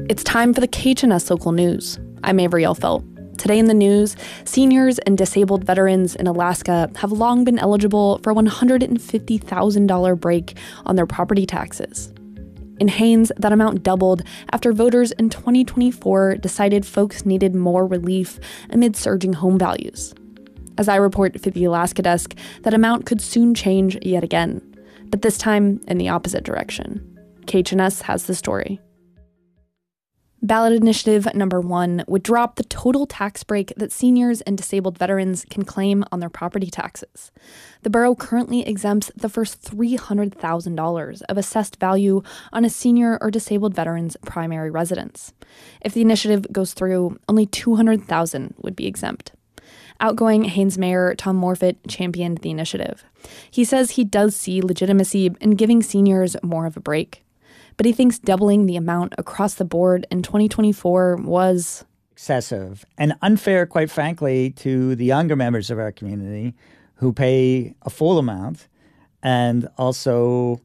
It's time for the KHNS Local News. I'm Avery Elfelt. Today in the news, seniors and disabled veterans in Alaska have long been eligible for a $150,000 break on their property taxes. In Haines, that amount doubled after voters in 2024 decided folks needed more relief amid surging home values. As I report for the Alaska Desk, that amount could soon change yet again, but this time in the opposite direction. KHNS has the story. Ballot Initiative number 1 would drop the total tax break that seniors and disabled veterans can claim on their property taxes. The borough currently exempts the first $300,000 of assessed value on a senior or disabled veteran's primary residence. If the initiative goes through, only $200,000 would be exempt. Outgoing Haines Mayor Tom Morfitt championed the initiative. He says he does see legitimacy in giving seniors more of a break, but he thinks doubling the amount across the board in 2024 was excessive and unfair, quite frankly, to the younger members of our community who pay a full amount, and also